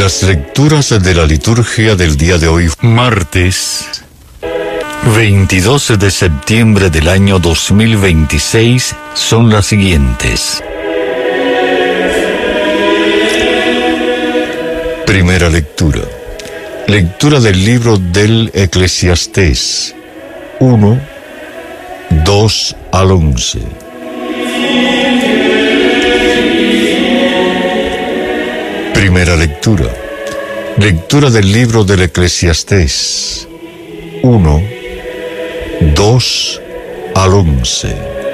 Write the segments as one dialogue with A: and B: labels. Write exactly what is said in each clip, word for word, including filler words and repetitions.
A: Las lecturas de la liturgia del día de hoy, martes veintidós de septiembre del año dos mil veintiséis, son las siguientes. Primera lectura. Lectura del libro del Eclesiastés uno, dos al once. Primera lectura. Lectura del libro del Eclesiastés uno, dos al once.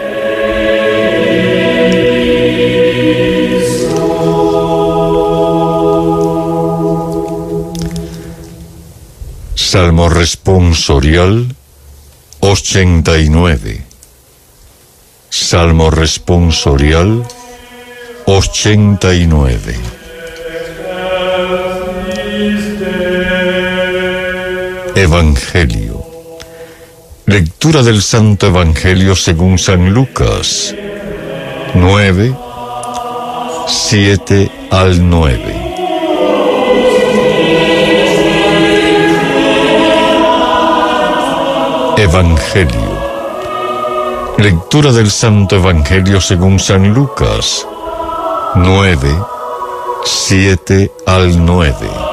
A: Salmo responsorial ochenta y nueve. Salmo responsorial ochenta y nueve. Evangelio. Lectura del Santo Evangelio según San Lucas nueve, siete al nueve. Evangelio. Lectura del Santo Evangelio según San Lucas nueve, siete al nueve.